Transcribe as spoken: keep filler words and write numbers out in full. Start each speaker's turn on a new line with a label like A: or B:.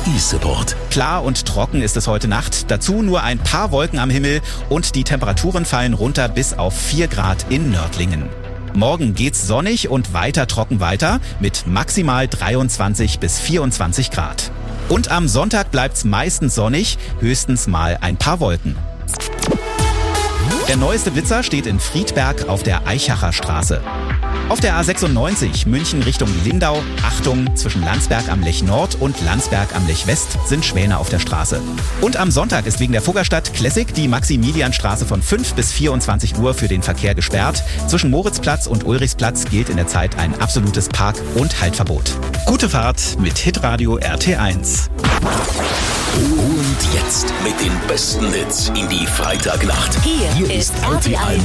A: E-Support.
B: Klar und trocken ist es heute Nacht. Dazu nur ein paar Wolken am Himmel und die Temperaturen fallen runter bis auf vier Grad in Nördlingen. Morgen geht's sonnig und weiter trocken weiter mit maximal dreiundzwanzig bis vierundzwanzig Grad. Und am Sonntag bleibt's meistens sonnig, höchstens mal ein paar Wolken. Der neueste Blitzer steht in Friedberg auf der Eichacher Straße. Auf der A sechsundneunzig München Richtung Lindau, Achtung, zwischen Landsberg am Lech Nord und Landsberg am Lech West sind Schwäne auf der Straße. Und am Sonntag ist wegen der Fuggerstadt Classic die Maximilianstraße von fünf bis vierundzwanzig Uhr für den Verkehr gesperrt. Zwischen Moritzplatz und Ulrichsplatz gilt in der Zeit ein absolutes Park- und Haltverbot. Gute Fahrt mit Hitradio R T eins.
A: Und jetzt mit den besten Hits in die Freitagnacht.
C: Hier, Hier ist R T eins